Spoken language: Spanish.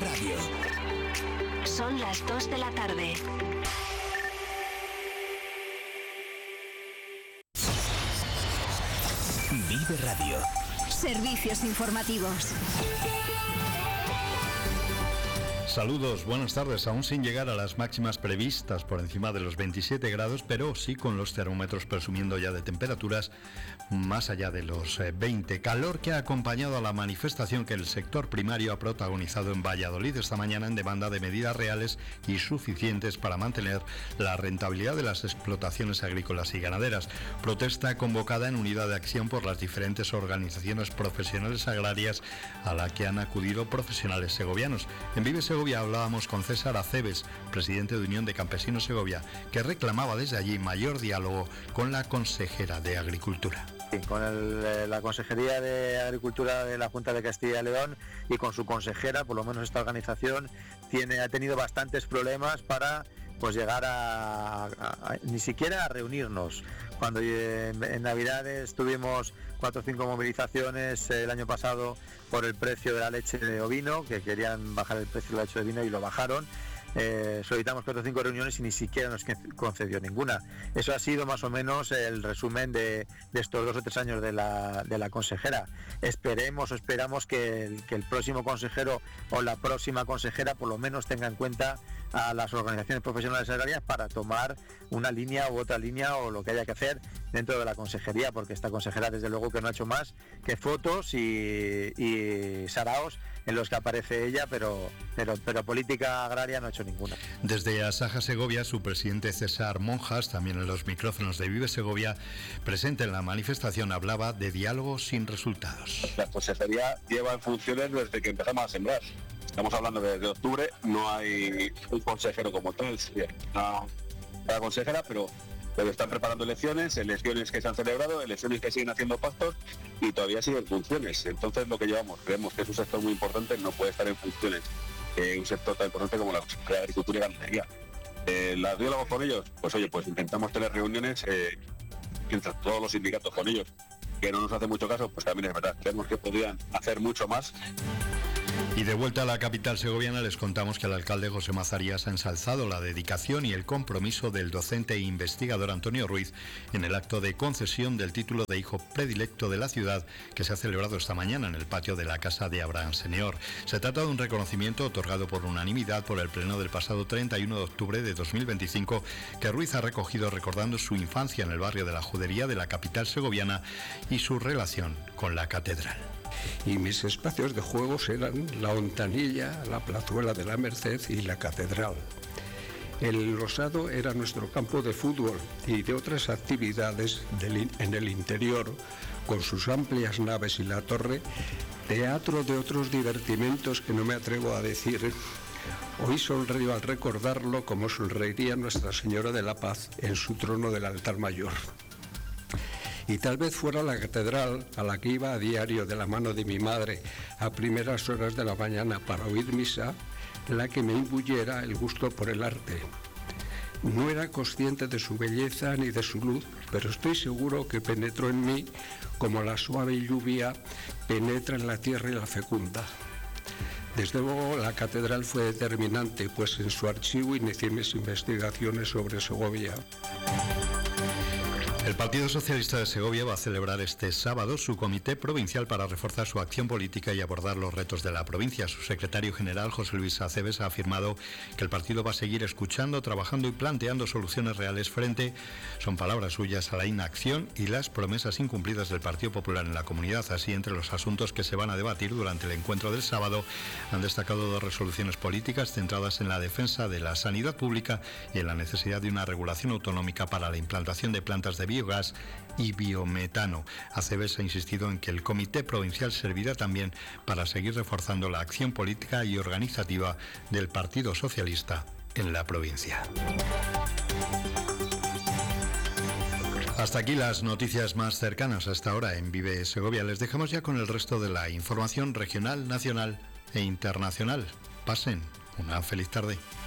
Radio. Son las 2 de la tarde. Vive Radio. Servicios informativos. Saludos, buenas tardes. Aún sin llegar a las máximas previstas por encima de los 27 grados, pero sí con los termómetros presumiendo ya de temperaturas más allá de los 20. Calor que ha acompañado a la manifestación que el sector primario ha protagonizado en Valladolid esta mañana en demanda de medidas reales y suficientes para mantener la rentabilidad de las explotaciones agrícolas y ganaderas. Protesta convocada en unidad de acción por las diferentes organizaciones profesionales agrarias a la que han acudido profesionales segovianos. En Vive Segovia hablábamos con César Aceves, presidente de Unión de Campesinos Segovia, que reclamaba desde allí mayor diálogo con la consejera de Agricultura. Con la Consejería de Agricultura de la Junta de Castilla y León y con su consejera, por lo menos esta organización ha tenido bastantes problemas para llegar a ni siquiera a reunirnos. Cuando en Navidades tuvimos 4 o 5 movilizaciones el año pasado por el precio de la leche de ovino, que querían bajar el precio de la leche de ovino y lo bajaron. Solicitamos 4 o 5 reuniones y ni siquiera nos concedió ninguna. Eso ha sido más o menos el resumen de estos 2 o 3 años de la consejera. Esperamos que el próximo consejero o la próxima consejera por lo menos tenga en cuenta a las organizaciones profesionales agrarias para tomar una línea u otra línea o lo que haya que hacer dentro de la consejería, porque esta consejera desde luego que no ha hecho más que fotos y saraos en los que aparece ella, pero política agraria no ha hecho ninguna. Desde Asaja Segovia, su presidente César Monjas, también en los micrófonos de Vive Segovia, presente en la manifestación, hablaba de diálogo sin resultados. La consejería lleva en funciones desde que empezamos a sembrar. Estamos hablando de octubre, no hay un consejero como tal, sí, la consejera, pero están preparando elecciones que se han celebrado, elecciones que siguen haciendo pactos y todavía siguen funciones. Entonces lo que llevamos, creemos que es un sector muy importante, no puede estar en funciones. Un sector tan importante como la agricultura y ganadería. ¿Los diálogos con ellos? Pues intentamos tener reuniones entre todos los sindicatos con ellos, que no nos hace mucho caso, pues también es verdad, creemos que podrían hacer mucho más. Y de vuelta a la capital segoviana les contamos que el alcalde José Mazarías ha ensalzado la dedicación y el compromiso del docente e investigador Antonio Ruiz en el acto de concesión del título de hijo predilecto de la ciudad que se ha celebrado esta mañana en el patio de la Casa de Abraham Senior. Se trata de un reconocimiento otorgado por unanimidad por el pleno del pasado 31 de octubre de 2025 que Ruiz ha recogido recordando su infancia en el barrio de la Judería de la capital segoviana y su relación con la catedral. Y mis espacios de juegos eran la Hontanilla, la Plazuela de la Merced y la Catedral. El Rosado era nuestro campo de fútbol y de otras actividades en el interior, con sus amplias naves y la torre, teatro de otros divertimentos que no me atrevo a decir. Hoy sonrío al recordarlo como sonreiría Nuestra Señora de la Paz en su trono del altar mayor. Y tal vez fuera la catedral a la que iba a diario de la mano de mi madre a primeras horas de la mañana para oír misa, la que me imbuyera el gusto por el arte. No era consciente de su belleza ni de su luz, pero estoy seguro que penetró en mí como la suave lluvia penetra en la tierra y la fecunda. Desde luego la catedral fue determinante, pues en su archivo inicié mis investigaciones sobre Segovia. El Partido Socialista de Segovia va a celebrar este sábado su comité provincial para reforzar su acción política y abordar los retos de la provincia. Su secretario general, José Luis Aceves, ha afirmado que el partido va a seguir escuchando, trabajando y planteando soluciones reales frente, son palabras suyas, a la inacción y las promesas incumplidas del Partido Popular en la comunidad. Así, entre los asuntos que se van a debatir durante el encuentro del sábado, han destacado 2 resoluciones políticas centradas en la defensa de la sanidad pública y en la necesidad de una regulación autonómica para la implantación de plantas de biogás y biometano. Aceves ha insistido en que el comité provincial servirá también para seguir reforzando la acción política y organizativa del Partido Socialista en la provincia. Hasta aquí las noticias más cercanas hasta ahora en Vive Segovia. Les dejamos ya con el resto de la información regional, nacional e internacional. Pasen una feliz tarde.